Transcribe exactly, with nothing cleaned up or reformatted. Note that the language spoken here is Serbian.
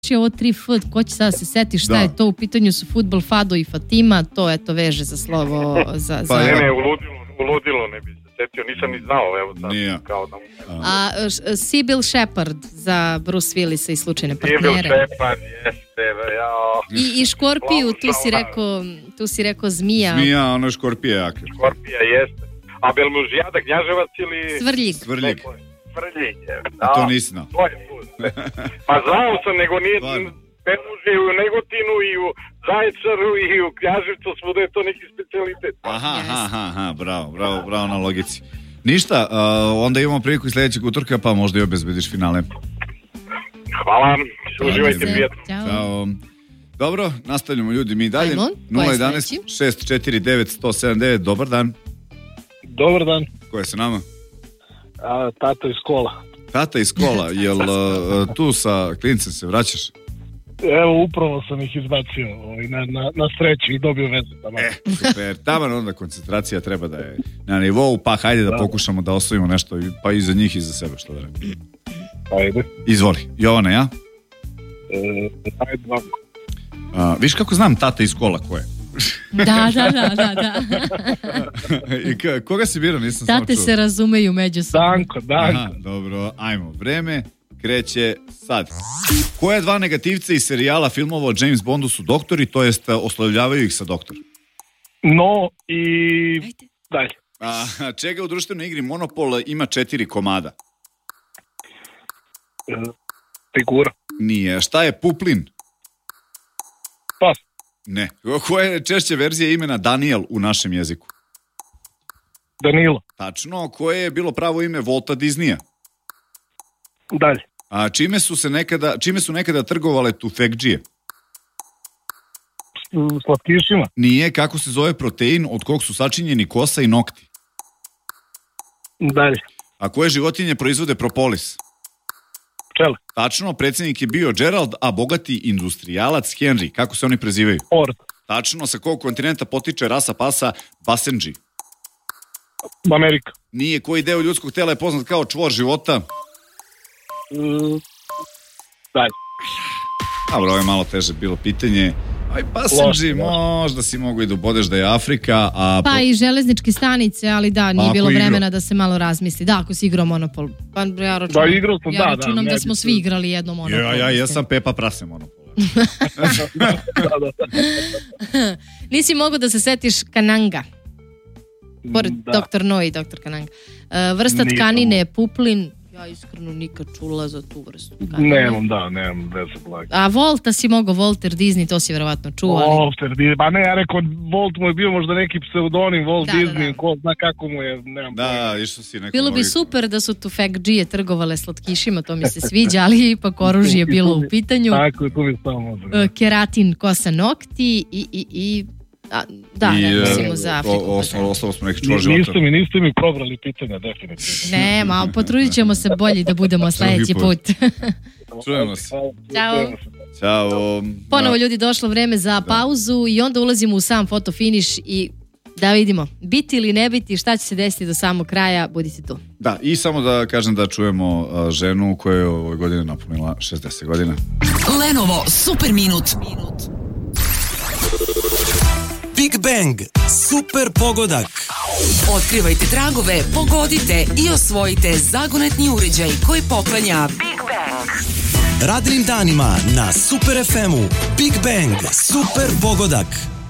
ovo tri F, ko će sada se seti šta Da. je to, u pitanju su fudbal Fado i Fatima, to eto veže za slovo za... za... Pa, Ne, ne, uludilo, uludilo ne bi se setio, nisam ni znao, evo sad. Nije. Kao da... A š- Sybil Shepherd za Bruce Willisa i slučajne Sibyl partnere. Shepard, jeste, jao. I, i Škorpiju, tu si rekao, tu si rekao zmija. Zmija, ono je škorpije jake. Škorpija jeste. A Belmužijada, Knjaževac ili... Svrljig. Svrljig. Svrljig, je. A to nisi znao. To je put. Pa znao sam, nego nije... Stvarno. Belmužije u Negotinu i u Zaječaru i u Knjaževcu, svuda je to neki specijalitet. Aha, aha, aha, aha, bravo, bravo, bravo na logici. Ništa, uh, onda imamo priliku i sljedećeg utorka, pa možda i obezbediš finale. Hvala, uživajte Se. prijatno. Ćao. Ćao. Dobro, nastavljamo ljudi mi dalje. Ajmo, ko je nula jedan sledeći? šest četiri devet jedan zero sedam devet, dobar dan. Dobar dan, Ko je sa nama? a, tato iz kola. Tata iz kola, jel uh, tu sa klincem se vraćaš? Evo, upravo sam ih izbacio ovaj, na, na, na sreću i dobio vezu. Tamo. E, super, taman onda koncentracija treba da je na nivou, pa hajde da pokušamo da osvojimo nešto, pa i za njih i za sebe, što da rekam. Ajde. Izvoli, Jovana, ja? E, ajde, vam. Uh, viš kako znam tata iz kola ko je? Da, da, da, da, da. I k- koga si birao, nisam samo Tate čuo. se razumeju međusobno. Danko, Danko. Aha, dobro, ajmo, vreme kreće sad. Koje dva negativca iz serijala filmova o James Bondu su doktori, to jest oslovljavaju ih sa doktor? No i Ajde. dalje. A, čega u društvenoj igri Monopol ima četiri komada? E, figura. Nije. Šta je puplin? Pas. Ne. Koja je češće verzija imena Daniel u našem jeziku? Danilo. Tačno. Koje je bilo pravo ime Walta Disneya? Dalje. A čime su se nekada, čime su nekada trgovale tufekdžije? S slatkišima. Nije. Kako se zove protein od kog su sačinjeni kosa i nokti? Dalje. A koje životinje proizvode propolis? Pčele. Tačno, predsjednik je bio Gerald, a bogati industrijalac Henry. Kako se oni prezivaju? Ford. Tačno, sa kog kontinenta potiče rasa pasa Basenji? Amerika. Nije. Koji deo ljudskog tela je poznat kao čvor života? E, dalje. Dobro, ovo je malo teže bilo pitanje. Aj, Basenji, Loše, možda si mogu i da ubodeš da je Afrika, a... Pa i železničke stanice, ali da, nije Ako bilo igrao. vremena da se malo razmisli. Da, ako si igrao Monopol. Pa ja računam, Da, igrao sam, ja da, da, računam da, ne smo bi svi se- igrali jedno Monopol. Ja, ja, ja mislim. sam Pepa Prase Monopol. da, da, da. Nisi mogao da se setiš Kananga. Pored Da. doktor No i doktor Kananga. Uh, vrsta Nisam. tkanine je puplin. Ja iskreno nikad čula za tu vrstu tkanine. Nemam, da, nemam veze blagi. A Volta si mogao, Walter Disney, to si verovatno čuo. ali- Walter Disney, pa ne, ja rekao, Walt mu je bio možda neki pseudonim, Walt Da, da, Disney, da. ko zna kako mu je, nemam pojma. Da, išao si neko... Bilo bi super da su tu fekdžije trgovale slatkišima, to mi se sviđa, ali ipak oružje bilo u pitanju. Tako, tu mi samo može. Uh, keratin, kosa, nokti i... i, i a, da, I, ne e, mislimo za Afriku. o- Ostalo ostalo smo neki čvor Ni- života. Niste mi, niste mi probrali pitanja, definitivno. Ne, ma potrudit ćemo se bolje da budemo sledeći Drugi put. Čujemo se. Ćao. Ćao. Ponovo ljudi, došlo vreme za pauzu i onda ulazimo u sam fotofiniš i da vidimo biti ili ne biti, šta će se desiti do samog kraja, budite tu. Da, i samo da kažem da čujemo a, ženu koja je ove godine napunila šezdeset godina. Lenovo Super Minut. Big Bang, super pogodak. Otkrivajte tragove, pogodite i osvojite zagonetni uređaj koji poklanja Big Bang. Radnim danima na Super ef emu. Big Bang, super pogodak.